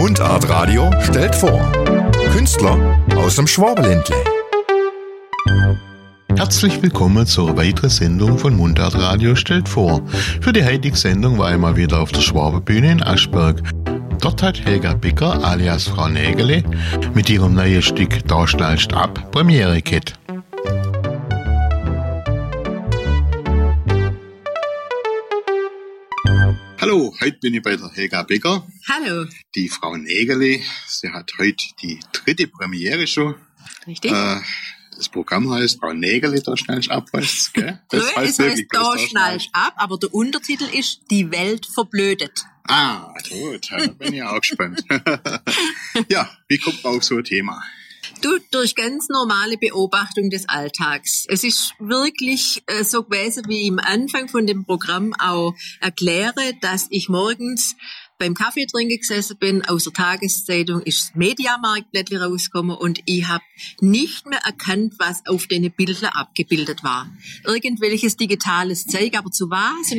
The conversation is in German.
Mundart Radio stellt vor. Künstler aus dem Schwabenländle. Herzlich willkommen zur weiteren Sendung von Mundart Radio stellt vor. Für die heutige Sendung war ich mal wieder auf der Schwabenbühne in Aschberg. Dort hat Helga Becker alias Frau Nägele mit ihrem neuen Stück Da schnallst ab Premiere gehabt. Hallo, heute bin ich bei der Helga Becker. Hallo. Die Frau Nägele, sie hat heute die 3. Premiere schon. Richtig. Das Programm heißt Frau Nägele, da schnallst ab, weißt du, gell? Es heißt da schnallst ab, aber der Untertitel ist Die Welt verblödet. Ah, gut, da bin ich auch gespannt. Ja, wie kommt man auf so ein Thema? Du, durch ganz normale Beobachtung des Alltags. Es ist wirklich so gewesen, wie ich am Anfang von dem Programm auch erkläre, dass ich morgens beim Kaffee trinken gesessen bin, aus der Tageszeitung ist das Mediamarktblättchen rausgekommen und ich habe nicht mehr erkannt, was auf den Bildern abgebildet war. Irgendwelches digitales Zeug, aber zu was?